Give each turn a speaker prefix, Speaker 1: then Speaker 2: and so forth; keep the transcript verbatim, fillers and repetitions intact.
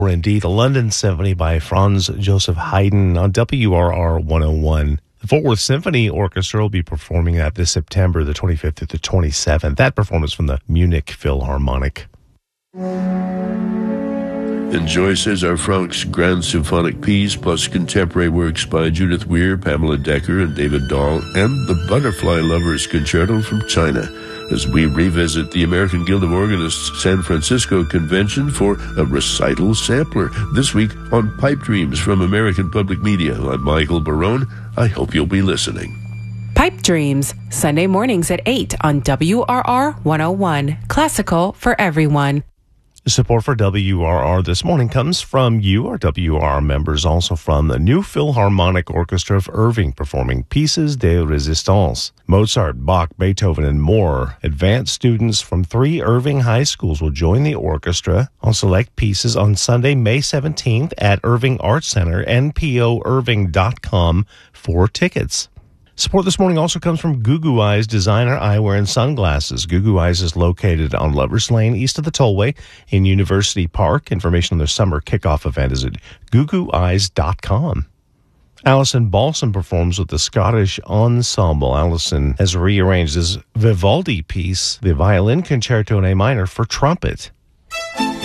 Speaker 1: Or indeed, the London Symphony by Franz Joseph Haydn on W R R one oh one. The Fort Worth Symphony Orchestra will be performing that this September the twenty-fifth to the twenty-seventh. That performance from the Munich Philharmonic.
Speaker 2: Enjoy Cesar Frank's Grand Symphonic Piece, plus contemporary works by Judith Weir, Pamela Decker, and David Dahl, and the Butterfly Lovers Concerto from China, as we revisit the American Guild of Organists San Francisco Convention for a recital sampler. This week on Pipe Dreams from American Public Media. I'm Michael Barone. I hope you'll be listening.
Speaker 3: Pipe Dreams, Sunday mornings at eight on W R R one oh one. Classical for everyone.
Speaker 1: Support for W R R this morning comes from you, our W R R members, also from the New Philharmonic Orchestra of Irving, performing Pieces de Resistance. Mozart, Bach, Beethoven, and more. Advanced students from three Irving high schools will join the orchestra on select pieces on Sunday, May seventeenth at Irving Arts Center, N P O irving dot com for tickets. Support this morning also comes from Goo Goo Eyes Designer Eyewear and Sunglasses. Goo Goo Eyes is located on Lovers Lane, east of the Tollway in University Park. Information on their summer kickoff event is at goo goo eyes dot com. Alison Balsam performs with the Scottish Ensemble. Alison has rearranged this Vivaldi piece, the Violin Concerto in A minor, for trumpet.